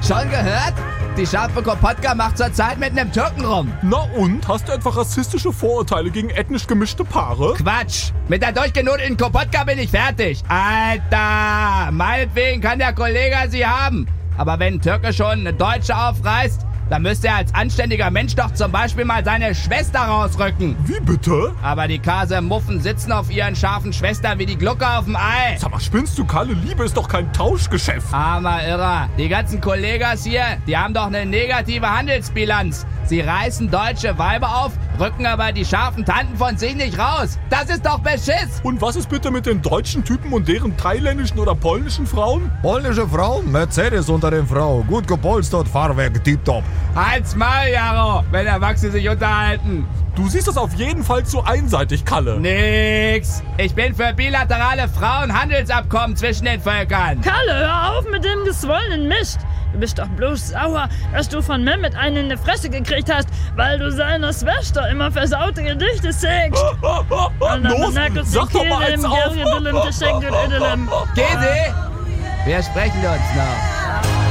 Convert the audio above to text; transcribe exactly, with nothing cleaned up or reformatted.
Schon gehört? Die scharfe Kopotka macht zurzeit mit einem Türken rum. Na und? Hast du etwa rassistische Vorurteile gegen ethnisch gemischte Paare? Quatsch. Mit der durchgenudelten Kopotka bin ich fertig. Alter, meinetwegen kann der Kollege sie haben. Aber wenn ein Türke schon eine Deutsche aufreißt, dann müsste er als anständiger Mensch doch zum Beispiel mal seine Schwester rausrücken. Wie bitte? Aber die Kase-Muffen sitzen auf ihren scharfen Schwestern wie die Glucke auf dem Ei. Sag mal, spinnst du, Kalle? Liebe ist doch kein Tauschgeschäft. Armer Irrer. Die ganzen Kollegas hier, die haben doch eine negative Handelsbilanz. Sie reißen deutsche Weiber auf, rücken aber die scharfen Tanten von sich nicht raus. Das ist doch Beschiss. Und was ist bitte mit den deutschen Typen und deren thailändischen oder polnischen Frauen? Polnische Frauen, Mercedes unter den Frauen. Gut gepolstert, Fahrwerk tipptopp. Halt's Maul, Jaro, wenn Erwachsene sich unterhalten. Du siehst das auf jeden Fall zu einseitig, Kalle. Nix. Ich bin für bilaterale Frauenhandelsabkommen zwischen den Völkern. Kalle, hör auf mit dem geschwollenen Mist. Du bist doch bloß sauer, dass du von Mehmet einen in die Fresse gekriegt hast, weil du seiner Schwester immer versaute Gedichte sagst. Los, sag doch mal eins auf. Gesi, wir sprechen uns noch.